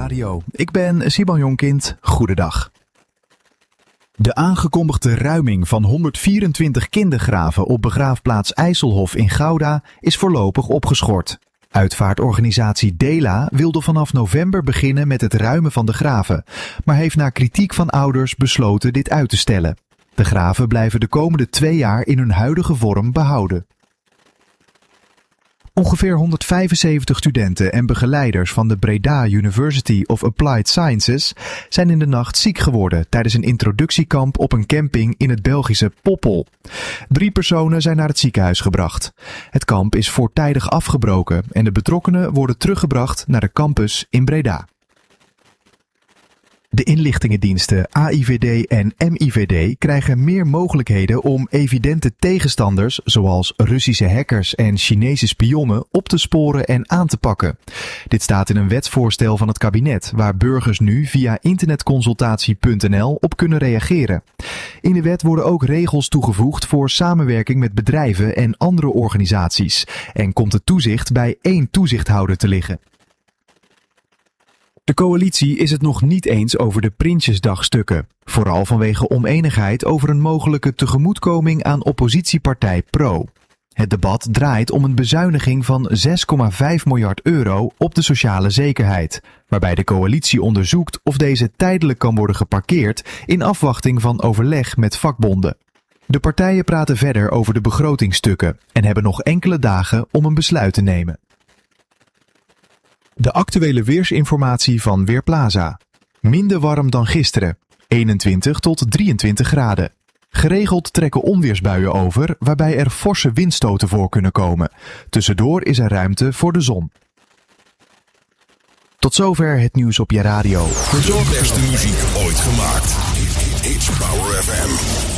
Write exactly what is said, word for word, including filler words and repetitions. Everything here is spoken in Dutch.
Radio. Ik ben Simon Jonkind. Goedendag. De aangekondigde ruiming van honderdvierentwintig kindergraven op begraafplaats IJsselhof in Gouda is voorlopig opgeschort. Uitvaartorganisatie Dela wilde vanaf november beginnen met het ruimen van de graven, maar heeft na kritiek van ouders besloten dit uit te stellen. De graven blijven de komende twee jaar in hun huidige vorm behouden. Ongeveer honderdvijfenzeventig studenten en begeleiders van de Breda University of Applied Sciences zijn in de nacht ziek geworden tijdens een introductiekamp op een camping in het Belgische Poppel. Drie personen zijn naar het ziekenhuis gebracht. Het kamp is voortijdig afgebroken en de betrokkenen worden teruggebracht naar de campus in Breda. De inlichtingendiensten A I V D en M I V D krijgen meer mogelijkheden om evidente tegenstanders, zoals Russische hackers en Chinese spionnen, op te sporen en aan te pakken. Dit staat in een wetsvoorstel van het kabinet, waar burgers nu via internetconsultatie punt n l op kunnen reageren. In de wet worden ook regels toegevoegd voor samenwerking met bedrijven en andere organisaties en komt het toezicht bij één toezichthouder te liggen. De coalitie is het nog niet eens over de Prinsjesdagstukken, vooral vanwege onenigheid over een mogelijke tegemoetkoming aan oppositiepartij Pro. Het debat draait om een bezuiniging van zes komma vijf miljard euro op de sociale zekerheid, waarbij de coalitie onderzoekt of deze tijdelijk kan worden geparkeerd in afwachting van overleg met vakbonden. De partijen praten verder over de begrotingstukken en hebben nog enkele dagen om een besluit te nemen. De actuele weersinformatie van Weerplaza. Minder warm dan gisteren. eenentwintig tot drieëntwintig graden. Geregeld trekken onweersbuien over, waarbij er forse windstoten voor kunnen komen. Tussendoor is er ruimte voor de zon. Tot zover het nieuws op je radio. De beste muziek ooit gemaakt. It's Power F M.